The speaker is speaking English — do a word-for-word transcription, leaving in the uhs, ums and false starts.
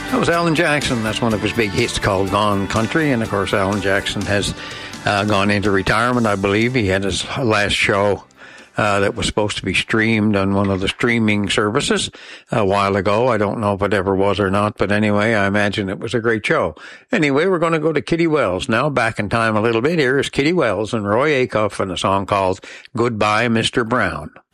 That was Alan Jackson. That's one of his big hits called Gone Country. And, of course, Alan Jackson has uh, gone into retirement, I believe. He had his last show uh, that was supposed to be streamed on one of the streaming services a while ago. I don't know if it ever was or not, but anyway, I imagine it was a great show. Anyway, we're going to go to Kitty Wells now, back in time a little bit. Here is Kitty Wells and Roy Acuff and a song called Goodbye, Mister Brown.